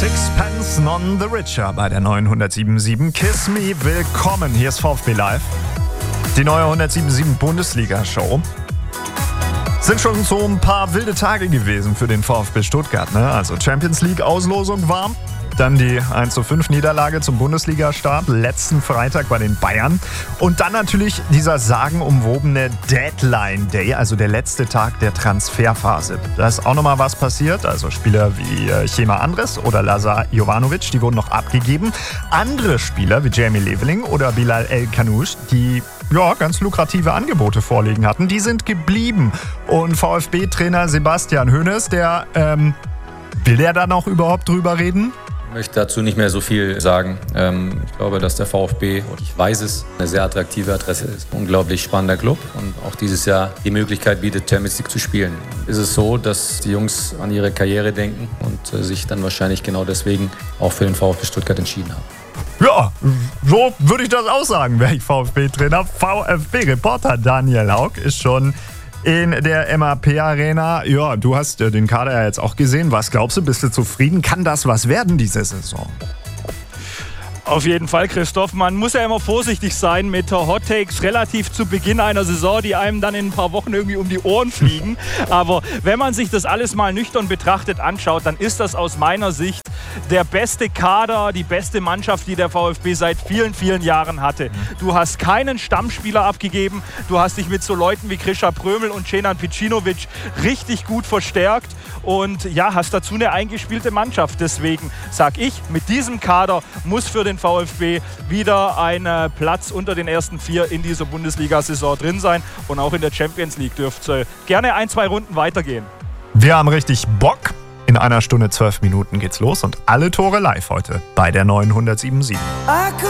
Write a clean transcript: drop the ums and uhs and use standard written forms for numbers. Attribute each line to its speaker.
Speaker 1: Sixpence None the Richer bei der neuen 107.7 Kiss Me. Willkommen, hier ist VfB Live. Die neue 107.7 Bundesliga-Show. Sind schon so ein paar wilde Tage gewesen für den VfB Stuttgart, ne? Also Champions League-Auslosung war. Dann die 1:5 Niederlage zum Bundesliga-Start letzten Freitag bei den Bayern. Und dann natürlich dieser sagenumwobene Deadline Day, also der letzte Tag der Transferphase. Da ist auch nochmal was passiert. Also Spieler wie Chema Andres oder Lazar Jovanovic, die wurden noch abgegeben. Andere Spieler wie Jamie Leveling oder Bilal El-Kanouche, die ganz lukrative Angebote vorliegen hatten, die sind geblieben. Und VfB-Trainer Sebastian Hoeneß, will der da noch überhaupt drüber reden?
Speaker 2: Ich möchte dazu nicht mehr so viel sagen. Ich glaube, dass der VfB, und ich weiß es, eine sehr attraktive Adresse ist. Unglaublich spannender Club und auch dieses Jahr die Möglichkeit bietet, Champions League zu spielen. Ist es so, dass die Jungs an ihre Karriere denken und sich dann wahrscheinlich genau deswegen auch für den VfB Stuttgart entschieden haben.
Speaker 1: Ja, so würde ich das auch sagen, wäre ich VfB-Trainer. VfB-Reporter Daniel Haug ist schon in der MAP-Arena. Ja, du hast den Kader ja jetzt auch gesehen. Was glaubst du, bist du zufrieden? Kann das was werden diese Saison?
Speaker 3: Auf jeden Fall, Christoph. Man muss ja immer vorsichtig sein mit Hot Takes relativ zu Beginn einer Saison, die einem dann in ein paar Wochen irgendwie um die Ohren fliegen. Aber wenn man sich das alles mal nüchtern betrachtet anschaut, dann ist das aus meiner Sicht der beste Kader, die beste Mannschaft, die der VfB seit vielen, vielen Jahren hatte. Du hast keinen Stammspieler abgegeben. Du hast dich mit so Leuten wie Krisha Prömel und Cenan Picinovic richtig gut verstärkt und hast dazu eine eingespielte Mannschaft. Deswegen sage ich, mit diesem Kader muss für den VfB wieder ein Platz unter den ersten 4 in dieser Bundesliga-Saison drin sein. Und auch in der Champions League dürfte gerne 1-2 Runden weitergehen.
Speaker 1: Wir haben richtig Bock. In 1 Stunde 12 Minuten geht's los und alle Tore live heute bei der neuen 107.7.